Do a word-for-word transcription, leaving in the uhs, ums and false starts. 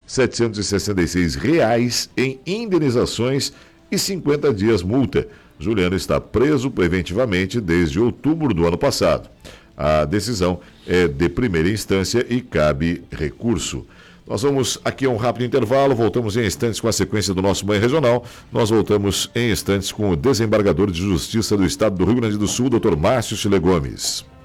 setecentos e sessenta e seis reais em indenizações e cinquenta dias multa. Juliano está preso preventivamente desde outubro do ano passado. A decisão é de primeira instância e cabe recurso. Nós vamos aqui a um rápido intervalo, voltamos em instantes com a sequência do nosso Manhã Regional. Nós voltamos em instantes com o desembargador de Justiça do Estado do Rio Grande do Sul, doutor Márcio Chile Gomes.